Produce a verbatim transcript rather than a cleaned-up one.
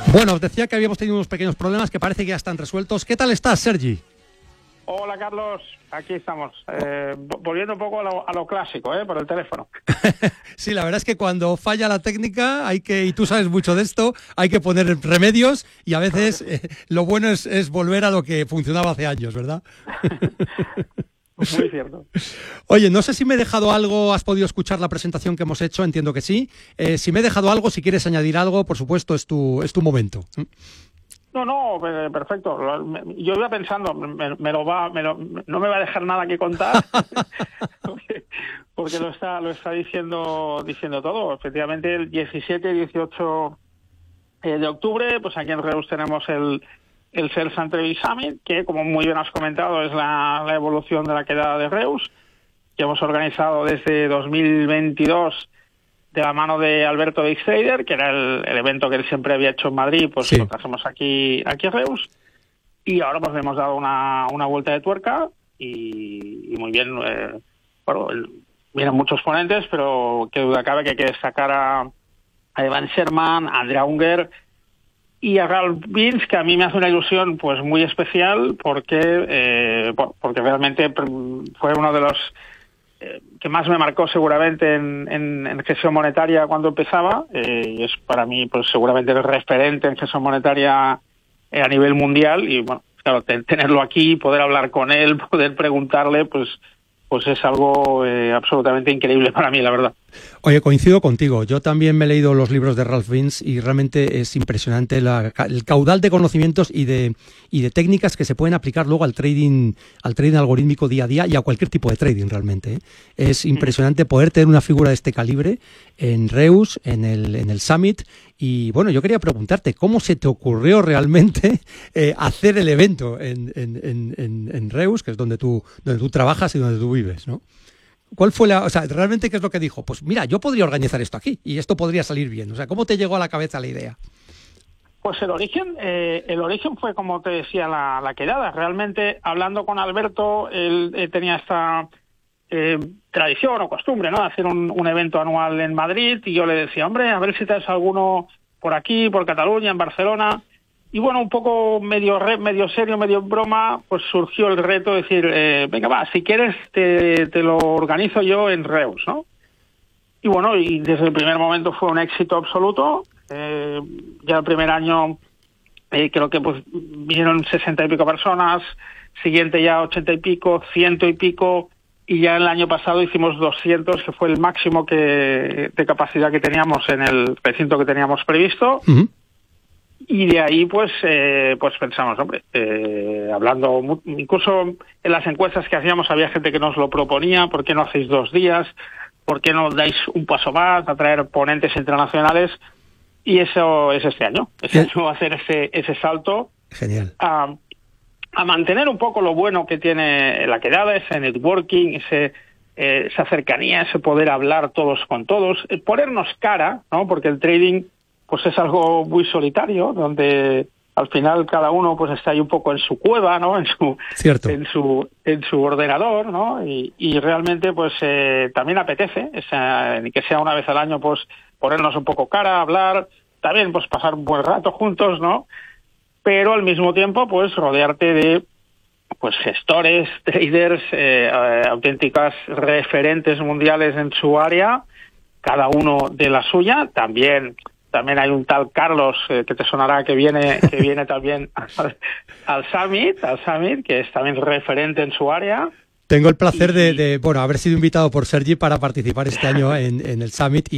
Bueno, os decía que habíamos tenido unos pequeños problemas que parece que ya están resueltos. ¿Qué tal estás, Sergi? Hola, Carlos. Aquí estamos. Eh, volviendo un poco a lo, a lo clásico, ¿eh? Por el teléfono. Sí, la verdad es que cuando falla la técnica, hay que, y tú sabes mucho de esto, hay que poner remedios y a veces eh, lo bueno es, es volver a lo que funcionaba hace años, ¿verdad? Muy cierto. Oye, no sé si me he dejado algo, has podido escuchar la presentación que hemos hecho, entiendo que sí. Eh, si me he dejado algo, si quieres añadir algo, por supuesto, es tu, es tu momento. No, no, perfecto. Yo iba pensando, me, me lo va, me lo, no me va a dejar nada que contar, porque, porque lo está, lo está diciendo, diciendo todo. Efectivamente, el diecisiete y dieciocho de octubre, pues aquí en Reus tenemos el el Sales and Trade Summit, que como muy bien has comentado es la, la evolución de la quedada de Reus, que hemos organizado desde dos mil veintidós de la mano de Alberto de X-Trader, que era el, el evento que él siempre había hecho en Madrid, pues sí. Lo hacemos aquí, aquí en Reus, y ahora pues le hemos dado una, una vuelta de tuerca, y, y muy bien, eh, bueno, el, vienen muchos ponentes, pero qué duda cabe que hay que destacar a, a Evan Sherman, a Andrea Unger, y a Ralph Vince, que a mí me hace una ilusión pues muy especial porque eh, porque realmente fue uno de los eh, que más me marcó seguramente en, en, en gestión monetaria cuando empezaba, eh, y es para mí pues seguramente el referente en gestión monetaria eh, a nivel mundial, y bueno, claro, tenerlo aquí, poder hablar con él, poder preguntarle, pues pues es algo eh, absolutamente increíble para mí, la verdad. Oye, coincido contigo. Yo también me he leído los libros de Ralph Vince y realmente es impresionante la, el caudal de conocimientos y de y de técnicas que se pueden aplicar luego al trading al trading algorítmico día a día y a cualquier tipo de trading realmente, ¿eh? Es impresionante poder tener una figura de este calibre en Reus, en el en el Summit. Y bueno, yo quería preguntarte, ¿cómo se te ocurrió realmente eh, hacer el evento en, en, en, en Reus, que es donde tú, donde tú trabajas y donde tú vives, ¿no? ¿Cuál fue la, o sea, realmente qué es lo que dijo? Pues mira, yo podría organizar esto aquí y esto podría salir bien. O sea, ¿cómo te llegó a la cabeza la idea? Pues el origen, eh, el origen fue como te decía la, la quedada. Realmente, hablando con Alberto, él eh, tenía esta eh, tradición o costumbre, ¿no? Hacer un, un evento anual en Madrid, y yo le decía, hombre, a ver si traes alguno por aquí, por Cataluña, en Barcelona. Y bueno, un poco medio re, medio serio, medio broma, pues surgió el reto de decir, eh, venga, va, si quieres te, te lo organizo yo en Reus, ¿no? Y bueno, y desde el primer momento fue un éxito absoluto. Eh, ya el primer año eh, creo que pues vinieron sesenta y pico personas, siguiente ya ochenta y pico, ciento y pico, y ya el año pasado hicimos doscientos, que fue el máximo que de capacidad que teníamos en el recinto que teníamos previsto. Uh-huh. Y de ahí, pues, eh, pues pensamos, hombre, eh, hablando, incluso en las encuestas que hacíamos había gente que nos lo proponía, ¿por qué no hacéis dos días? ¿Por qué no dais un paso más a traer ponentes internacionales? Y eso es este año, este año va a hacer ese, ese salto. Genial. A, a mantener un poco lo bueno que tiene la quedada, ese networking, ese, eh, esa cercanía, ese poder hablar todos con todos, ponernos cara, ¿no? Porque el trading pues es algo muy solitario, donde al final cada uno pues está ahí un poco en su cueva, ¿no? En su Cierto. en su en su ordenador, ¿no? Y, y realmente pues eh, también apetece, esa, que sea una vez al año, pues ponernos un poco cara, hablar, también pues pasar un buen rato juntos, ¿no? Pero al mismo tiempo pues rodearte de pues gestores, traders, eh, eh, auténticas referentes mundiales en su área, cada uno de la suya. También También hay un tal Carlos, eh, que te sonará, que viene que viene también al, al Summit, al Summit, que es también referente en su área. Tengo el placer y... de, de, bueno, haber sido invitado por Sergi para participar este año en, en el Summit. Y